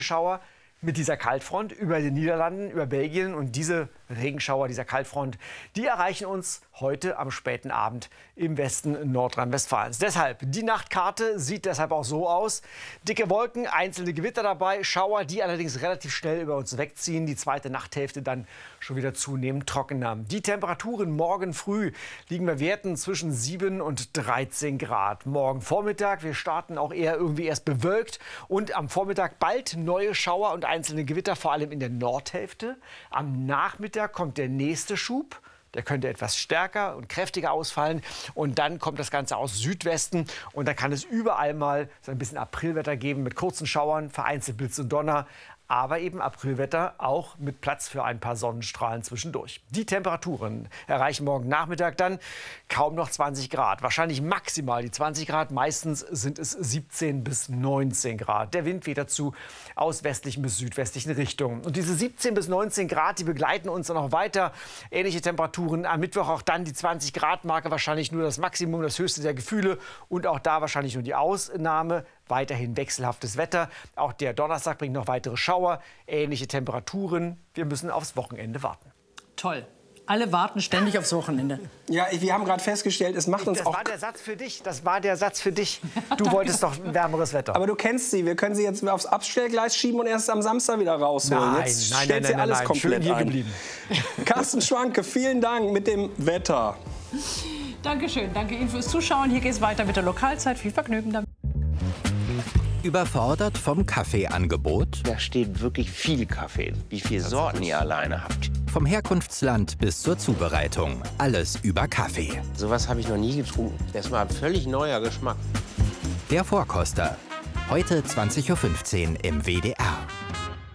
Schauer mit dieser Kaltfront über den Niederlanden, über Belgien, und diese Regenschauer dieser Kaltfront, die erreichen uns heute am späten Abend im Westen Nordrhein-Westfalens. Deshalb, die Nachtkarte sieht deshalb auch so aus. Dicke Wolken, einzelne Gewitter dabei, Schauer, die allerdings relativ schnell über uns wegziehen. Die zweite Nachthälfte dann schon wieder zunehmend trockener. Die Temperaturen morgen früh liegen bei Werten zwischen 7 und 13 Grad. Morgen Vormittag, wir starten auch eher irgendwie erst bewölkt, und am Vormittag bald neue Schauer und einzelne Gewitter, vor allem in der Nordhälfte. Am Nachmittag kommt der nächste Schub. Der könnte etwas stärker und kräftiger ausfallen. Und dann kommt das Ganze aus Südwesten. Und da kann es überall mal so ein bisschen Aprilwetter geben mit kurzen Schauern, vereinzelt Blitz und Donner. Aber eben Aprilwetter auch mit Platz für ein paar Sonnenstrahlen zwischendurch. Die Temperaturen erreichen morgen Nachmittag dann kaum noch 20 Grad. Wahrscheinlich maximal die 20 Grad. Meistens sind es 17 bis 19 Grad. Der Wind weht dazu aus westlichen bis südwestlichen Richtungen. Und diese 17 bis 19 Grad, die begleiten uns dann auch weiter. Ähnliche Temperaturen am Mittwoch, auch dann die 20 Grad Marke. Wahrscheinlich nur das Maximum, das höchste der Gefühle. Und auch da wahrscheinlich nur die Ausnahme. Weiterhin wechselhaftes Wetter. Auch der Donnerstag bringt noch weitere Schauer, ähnliche Temperaturen. Wir müssen aufs Wochenende warten. Toll. Alle warten ständig aufs Wochenende. Ja, wir haben gerade festgestellt, es macht uns das auch... Das war der Satz für dich. Das war der Satz für dich. Du wolltest doch wärmeres Wetter. Aber du kennst sie. Wir können sie jetzt aufs Abstellgleis schieben und erst am Samstag wieder rausholen. Jetzt stellt sie alles komplett Schön hier ein. geblieben. Carsten Schwanke, vielen Dank mit dem Wetter. Dankeschön. Danke Ihnen fürs Zuschauen. Hier geht es weiter mit der Lokalzeit. Viel Vergnügen damit. Überfordert vom Kaffeeangebot? Da steht wirklich viel Kaffee. Wie viele Sorten ihr alleine habt. Vom Herkunftsland bis zur Zubereitung. Alles über Kaffee. Sowas habe ich noch nie getrunken. Das war ein völlig neuer Geschmack. Der Vorkoster. Heute 20:15 Uhr im WDR.